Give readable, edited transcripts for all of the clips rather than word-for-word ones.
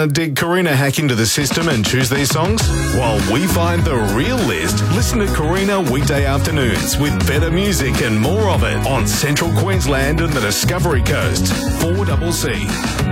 Did Karina hack into the system and choose these songs? While we find the real list, listen to Karina weekday afternoons with better music and more of it on Central Queensland and the Discovery Coast. 4CC.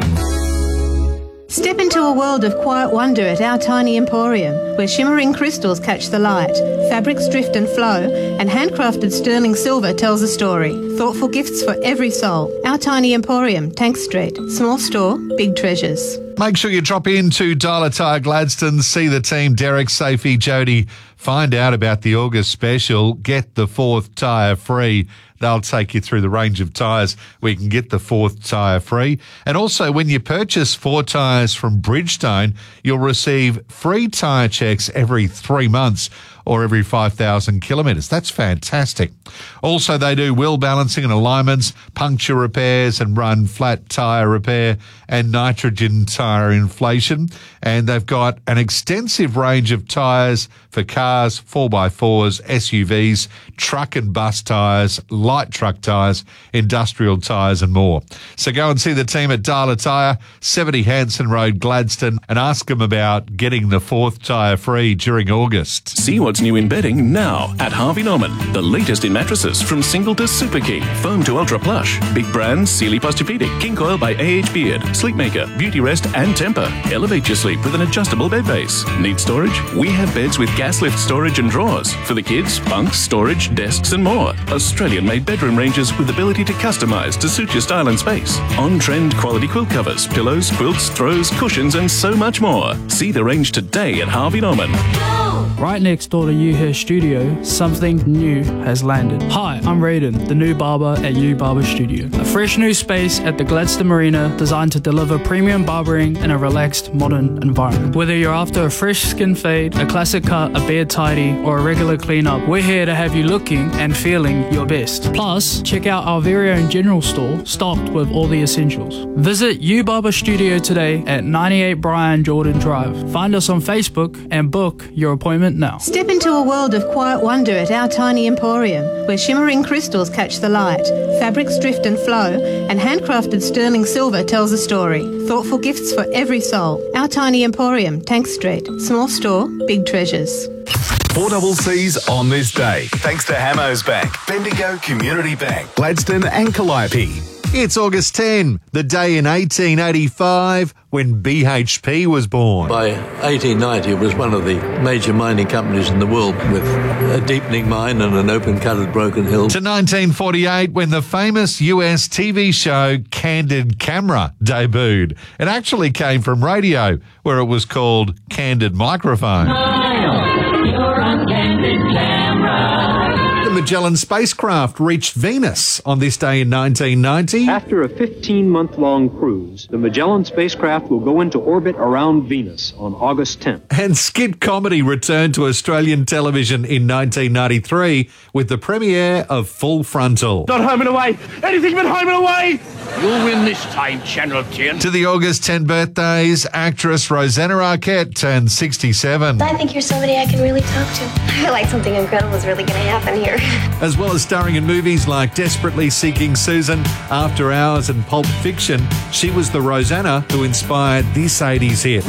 Step into a world of quiet wonder at Our Tiny Emporium, where shimmering crystals catch the light, fabrics drift and flow, and handcrafted sterling silver tells a story. Thoughtful gifts for every soul. Our Tiny Emporium, Tank Street. Small store, big treasures. Make sure you drop into Dial Tire Gladstone, see the team, Derek, Sophie, Jody, find out about the August special, get the fourth tyre free. They'll take you through the range of tyres where you can get the fourth tyre free. And also, when you purchase 4 tyres from Bridgestone, you'll receive free tyre checks every 3 months or every 5,000 kilometres. That's fantastic. Also, they do wheel balancing and alignments, puncture repairs and run flat tyre repair and nitrogen tyre inflation. And they've got an extensive range of tyres for cars, 4x4s, SUVs, truck and bus tyres, light truck tyres, industrial tyres and more. So go and see the team at Dial Tire, 70 Hanson Road, Gladstone, and ask them about getting the fourth tyre free during August. See what's new in bedding now at Harvey Norman. The latest in mattresses from single to super king, foam to ultra plush. Big brands, Sealy Posturepedic, King Coil by AH Beard, Sleepmaker, Beauty Rest and Temper. Elevate your sleep with an adjustable bed base. Need storage? We have beds with gas lift storage and drawers. For the kids, bunks, storage, desks and more. Australian-made bedroom ranges with ability to customise to suit your style and space. On-trend quality quilt covers, pillows, quilts, throws, cushions and so much more. See the range today at Harvey Norman. Right next door to UHair Studio, something new has landed. Hi, I'm Raiden, the new barber at U Barber Studio. A fresh new space at the Gladstone Marina designed to deliver premium barbering in a relaxed, modern environment. Whether you're after a fresh skin fade, a classic cut, a beard tidy, or a regular cleanup, we're here to have you looking and feeling your best. Plus, check out our very own general store, stocked with all the essentials. Visit U Barber Studio today at 98 Brian Jordan Drive. Find us on Facebook and book your appointment now. Step into a world of quiet wonder at Our Tiny Emporium, where shimmering crystals catch the light, fabrics drift and flow, and handcrafted sterling silver tells a story. Thoughtful gifts for every soul. Our Tiny Emporium, Tank Street. Small store, big treasures. 4CC's on this day, thanks to Hamos Bank, Bendigo Community Bank, Gladstone and Calliope. It's August 10, the day in 1885 when BHP was born. By 1890, it was one of the major mining companies in the world, with a deepening mine and an open-cutted Broken Hill. To 1948, when the famous US TV show Candid Camera debuted. It actually came from radio, where it was called Candid Microphone. You're on Candid Camera. The Magellan spacecraft reached Venus on this day in 1990. After a 15-month-long cruise, the Magellan spacecraft will go into orbit around Venus on August 10th. And skit comedy returned to Australian television in 1993 with the premiere of Full Frontal. Not home and away. Anything but home and away. You'll win this time, Channel 10. To the August 10 birthdays, actress Rosanna Arquette turned 67. I think you're somebody I can really talk to. I feel like something incredible is really going to happen here. As well as starring in movies like Desperately Seeking Susan, After Hours and Pulp Fiction, she was the Rosanna who inspired this 80s hit.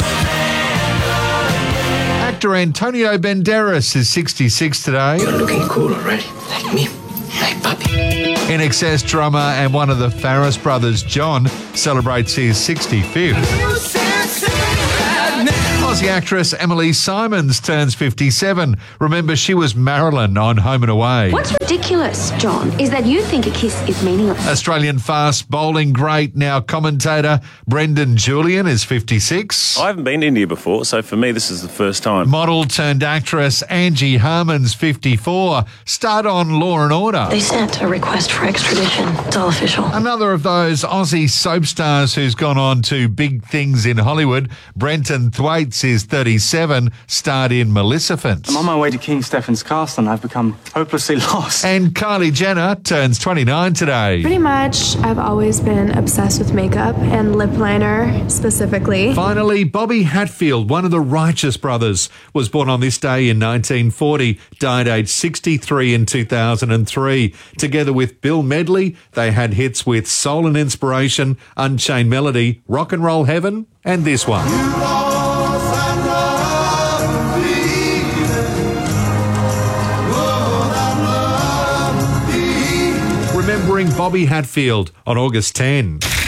Actor Antonio Banderas is 66 today. You're looking cool already, like me, like Papi. INXS drummer and one of the Farris brothers, John, celebrates his 65th. Aussie actress Emily Simons turns 57. Remember, she was Marilyn on Home and Away. What's ridiculous, John, is that you think a kiss is meaningless. Australian fast bowling great, now commentator Brendan Julian is 56. I haven't been to India before, so for me this is the first time. Model turned actress Angie Harmon's 54. Starred on Law and Order. They sent a request for extradition. It's all official. Another of those Aussie soap stars who's gone on to big things in Hollywood, Brenton Thwaites Alex is 37, starred in Maleficent. I'm on my way to King Stephen's Castle and I've become hopelessly lost. And Kylie Jenner turns 29 today. Pretty much, I've always been obsessed with makeup and lip liner specifically. Finally, Bobby Hatfield, one of the Righteous Brothers, was born on this day in 1940, died aged 63 in 2003. Together with Bill Medley, they had hits with Soul and Inspiration, Unchained Melody, Rock and Roll Heaven, and this one. Remembering Bobby Hatfield on August 10.